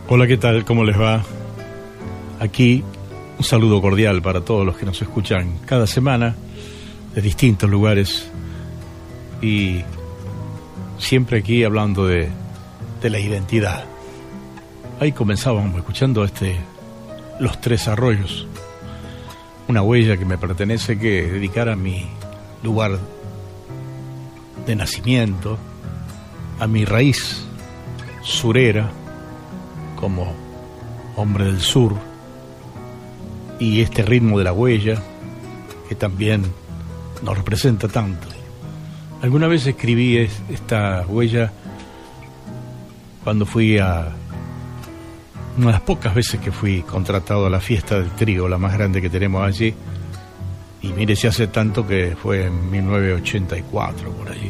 Hola, ¿qué tal? ¿Cómo les va? Aquí un saludo cordial para todos los que nos escuchan cada semana de distintos lugares y siempre aquí hablando de la identidad. Ahí comenzábamos escuchando Los Tres Arroyos, una huella que me pertenece, que dedicar a mi lugar de nacimiento, a mi raíz surera como hombre del sur, y este ritmo de la huella que también nos representa tanto. Alguna vez escribí esta huella cuando fui una de las pocas veces que fui contratado a la fiesta del trigo, la más grande que tenemos allí, y mire si hace tanto, que fue en 1984, por allí,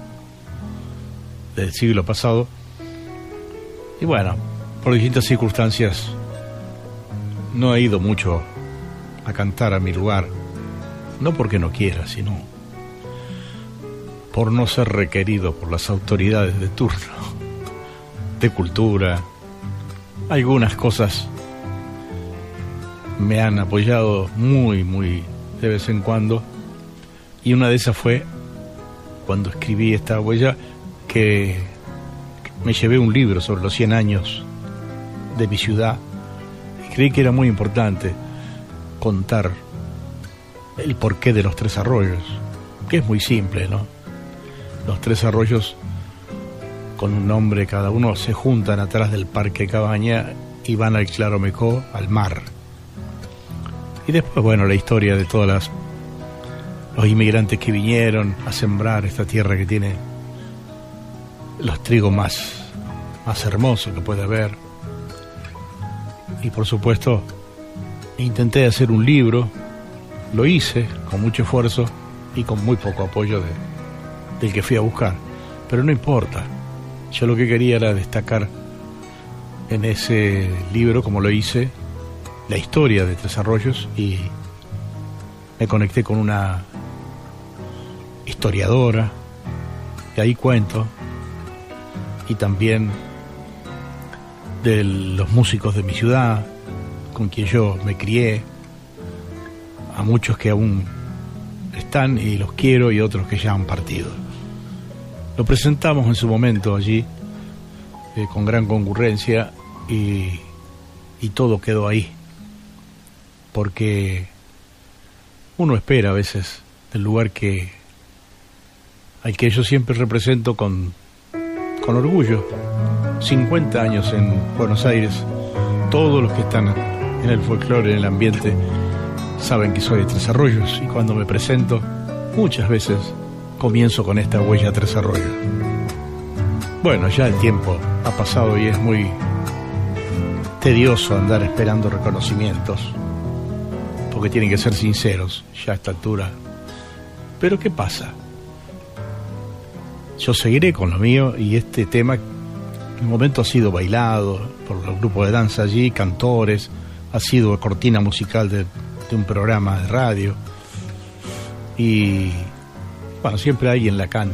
del siglo pasado. Y bueno, por distintas circunstancias no he ido mucho a cantar a mi lugar, no porque no quiera, sino por no ser requerido por las autoridades de turno, de cultura. Algunas cosas me han apoyado muy de vez en cuando, y una de esas fue cuando escribí esta huella, que me llevé un libro sobre los 100 años de mi ciudad, y creí que era muy importante contar el porqué de los Tres Arroyos, que es muy simple, ¿no? Los Tres Arroyos, con un nombre cada uno, se juntan atrás del Parque Cabaña y van al Claromecó, al mar. Y después, bueno, la historia de todos los inmigrantes que vinieron a sembrar esta tierra que tiene los trigos más hermosos que puede haber. Y por supuesto, intenté hacer un libro, lo hice con mucho esfuerzo y con muy poco apoyo del que fui a buscar. Pero no importa, yo lo que quería era destacar en ese libro, como lo hice, la historia de Tres Arroyos, y me conecté con una historiadora, y ahí cuento, y también de los músicos de mi ciudad, con quien yo me crié, a muchos que aún están y los quiero, y otros que ya han partido. Lo presentamos en su momento allí, con gran concurrencia, y todo quedó ahí, porque uno espera a veces del lugar al que yo siempre represento con orgullo. 50 años en Buenos Aires, todos los que están en el folclore, en el ambiente, saben que soy de Tres Arroyos, y cuando me presento, muchas veces comienzo con esta huella Tres Arroyos. Bueno, ya el tiempo ha pasado y es muy tedioso andar esperando reconocimientos, porque tienen que ser sinceros ya a esta altura. Pero ¿qué pasa? Yo seguiré con lo mío, y este tema en un momento ha sido bailado por los grupos de danza allí, cantores, ha sido cortina musical de un programa de radio, y bueno, siempre alguien la canta.